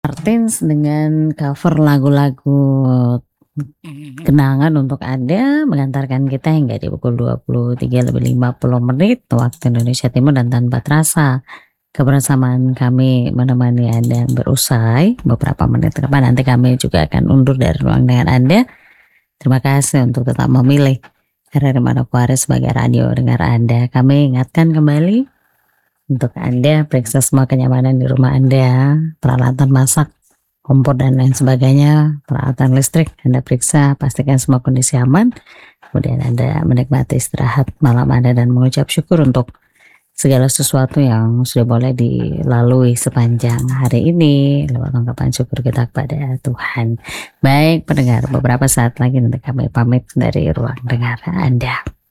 Martins dengan cover lagu-lagu kenangan untuk Anda, mengantarkan kita hingga di pukul 23:50 waktu Indonesia Timur, dan tanpa terasa kebersamaan kami menemani Anda berusai beberapa menit ke depan. Nanti kami juga akan undur dari ruang dengar Anda. Terima kasih untuk tetap memilih RRI Manokwari sebagai radio dengar Anda. Kami ingatkan kembali untuk Anda periksa semua kenyamanan di rumah Anda, peralatan masak, kompor dan lain sebagainya, peralatan listrik Anda periksa, pastikan semua kondisi aman. Kemudian Anda menikmati istirahat malam Anda dan mengucap syukur untuk segala sesuatu yang sudah boleh dilalui sepanjang hari ini lewat ungkapan syukur kita kepada Tuhan. Baik pendengar, beberapa saat lagi nanti kami pamit dari ruang dengar Anda.